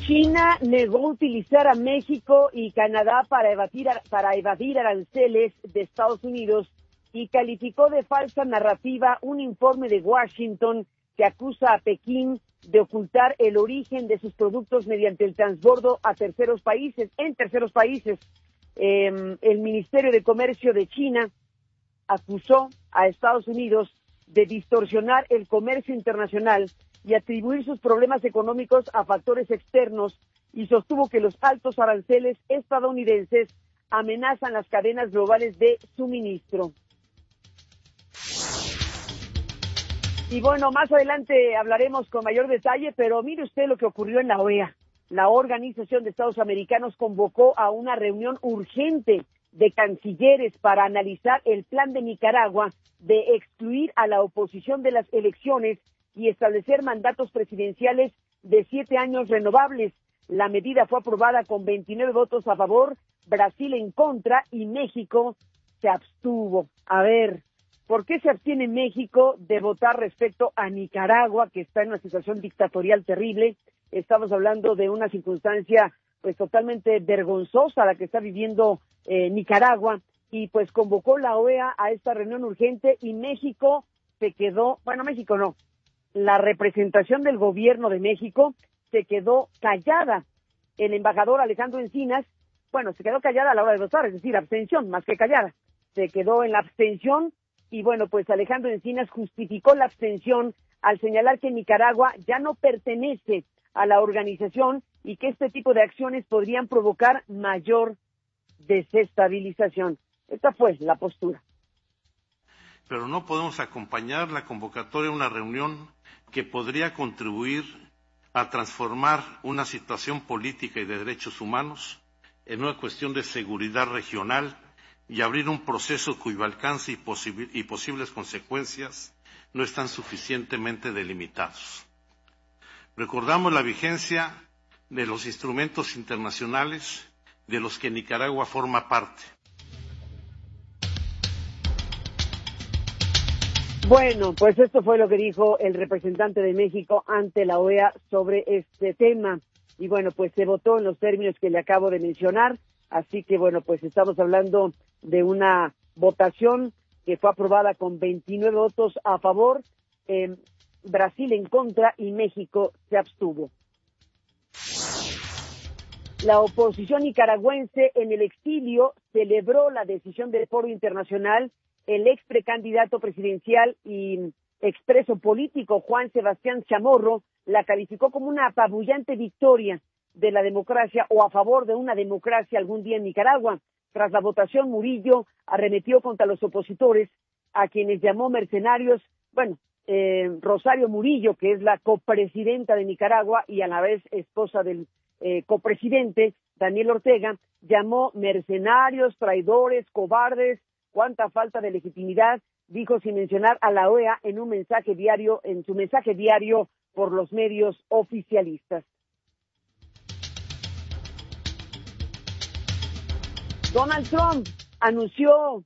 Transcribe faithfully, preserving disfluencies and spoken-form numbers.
China negó utilizar a México y Canadá para evadir, para evadir aranceles de Estados Unidos y calificó de falsa narrativa un informe de Washington que acusa a Pekín de ocultar el origen de sus productos mediante el transbordo a terceros países, en terceros países. Eh, el Ministerio de Comercio de China acusó a Estados Unidos de distorsionar el comercio internacional y atribuir sus problemas económicos a factores externos, y sostuvo que los altos aranceles estadounidenses amenazan las cadenas globales de suministro. Y bueno, más adelante hablaremos con mayor detalle, pero mire usted lo que ocurrió en la O E A. La Organización de Estados Americanos convocó a una reunión urgente de cancilleres para analizar el plan de Nicaragua de excluir a la oposición de las elecciones y establecer mandatos presidenciales de siete años renovables. La medida fue aprobada con veintinueve votos a favor, Brasil en contra y México se abstuvo. A ver, ¿por qué se abstiene México de votar respecto a Nicaragua, que está en una situación dictatorial terrible? Estamos hablando de una circunstancia pues totalmente vergonzosa la que está viviendo eh, Nicaragua, y pues convocó la O E A a esta reunión urgente y México se quedó, bueno, México no, la representación del gobierno de México se quedó callada. El embajador Alejandro Encinas, bueno, se quedó callada a la hora de votar, es decir, abstención más que callada, se quedó en la abstención. Y bueno, pues Alejandro Encinas justificó la abstención al señalar que Nicaragua ya no pertenece a la organización y que este tipo de acciones podrían provocar mayor desestabilización. Esta fue la postura. Pero no podemos acompañar la convocatoria a una reunión que podría contribuir a transformar una situación política y de derechos humanos en una cuestión de seguridad regional y abrir un proceso cuyo alcance y, posibil- y posibles consecuencias no están suficientemente delimitados. Recordamos la vigencia de los instrumentos internacionales de los que Nicaragua forma parte. Bueno, pues esto fue lo que dijo el representante de México ante la O E A sobre este tema. Y bueno, pues se votó en los términos que le acabo de mencionar. Así que bueno, pues estamos hablando de una votación que fue aprobada con veintinueve votos a favor, eh, Brasil en contra y México se abstuvo. La oposición nicaragüense en el exilio celebró la decisión del Foro Internacional. El ex precandidato presidencial y expreso político Juan Sebastián Chamorro la calificó como una apabullante victoria de la democracia o a favor de una democracia algún día en Nicaragua. Tras la votación, Murillo arremetió contra los opositores, a quienes llamó mercenarios. Bueno, eh, Rosario Murillo, que es la copresidenta de Nicaragua y a la vez esposa del eh, copresidente Daniel Ortega, llamó mercenarios, traidores, cobardes. Cuánta falta de legitimidad, dijo sin mencionar a la O E A en un mensaje diario, en su mensaje diario por los medios oficialistas. Donald Trump anunció